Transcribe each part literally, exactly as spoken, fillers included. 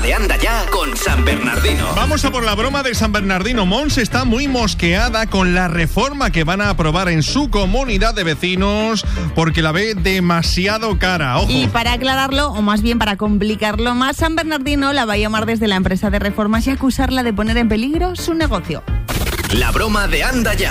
de Anda Ya con San Bernardino. Vamos a por la broma de San Bernardino. Mons está muy mosqueada con la reforma que van a aprobar en su comunidad de vecinos porque la ve demasiado cara. Ojo. Y para aclararlo, o más bien para complicarlo más, San Bernardino la va a llamar desde la empresa de reformas y acusarla de poner en peligro su negocio. La broma de Anda Ya.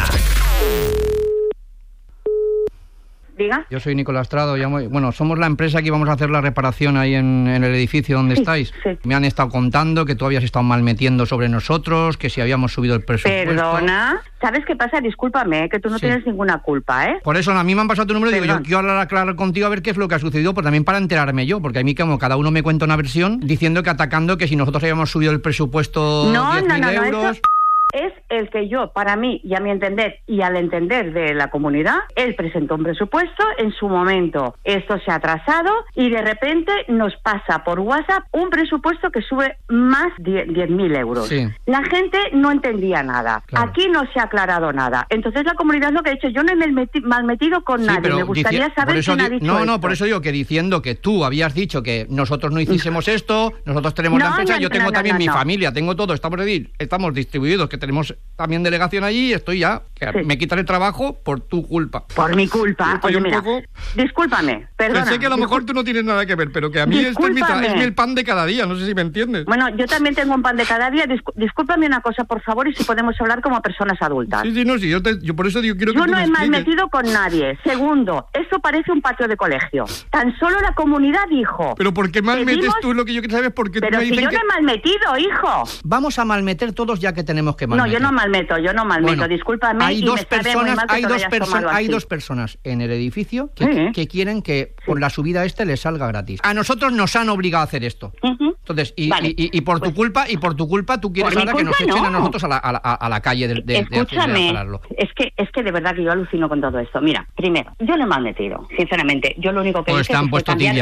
Diga. Yo soy Nicolás Trado, llamo, bueno, somos la empresa que íbamos a hacer la reparación ahí en, en el edificio donde Sí, estáis. sí. Me han estado contando que tú habías estado mal metiendo sobre nosotros, que si habíamos subido el presupuesto. Perdona. ¿Sabes qué pasa? Discúlpame, que tú no Sí. tienes ninguna culpa, ¿eh? Por eso a mí me han pasado tu número y digo, Perdón. yo quiero hablar claro contigo a ver qué es lo que ha sucedido, pero también para enterarme yo, porque a mí como cada uno me cuenta una versión diciendo que atacando que si nosotros habíamos subido el presupuesto No, diez mil no, no, no, euros... eso es el que yo, para mí y a mi entender y al entender de la comunidad, él presentó un presupuesto en su momento. Esto se ha atrasado y de repente nos pasa por WhatsApp un presupuesto que sube más de diez mil euros. Sí. La gente no entendía nada. Claro. Aquí no se ha aclarado nada. Entonces la comunidad lo que ha dicho, yo no me he meti- mal metido con Sí, nadie. pero Me gustaría dici- saber por eso quién ha di- dicho No, no, esto. por eso digo que diciendo que tú habías dicho que nosotros no hiciésemos esto, nosotros tenemos la No, empresa, no, yo no, tengo no, también no, mi no. familia, tengo todo, estamos, de- estamos distribuidos, que tenemos también delegación allí y estoy ya, que Sí. me quitan el trabajo por tu culpa. Por mi culpa. Estoy Oye, un mira, poco- discúlpame, perdona. Pensé que a lo mejor discul- tú no tienes nada que ver, pero que a mí este es mi, tra- Discúlpame. es mi pan de cada día, no sé si me entiendes. Bueno, yo también tengo un pan de cada día. Discu- discúlpame una cosa, por favor, y si podemos hablar como personas adultas. Sí, sí, no, sí, yo, te- yo por eso digo, quiero que Yo tú no me he mal expliques. metido con nadie. Segundo, esto parece un patio de colegio. Tan solo la comunidad dijo. Pero ¿por qué mal metes pedimos- tú lo que yo quiero saber? Porque tú Pero me si dicen yo que... no he mal metido, hijo. Vamos a malmeter todos ya que tenemos que No, malmeter. yo no malmeto, yo no malmeto. Bueno, Discúlpame. hay y dos me sabe muy personas, mal que hay te lo dos hayas personas, tomado hay así. dos personas en el edificio que, Sí. que quieren que por la subida este les salga gratis. A nosotros nos han obligado a hacer esto. Ujú. Entonces, y, Vale. y, y- y por Pues- tu culpa, y por tu culpa, tú quieres Por mi ahora que nos culpa, echen a no. nosotros a la, a la, a la calle de, de, de- de Escúchame, aclararlo. es que es que de verdad que yo alucino con todo esto. Mira, primero, yo no he mal metido, sinceramente. Yo lo único que Pues hice te han fue puesto cambiar tibia.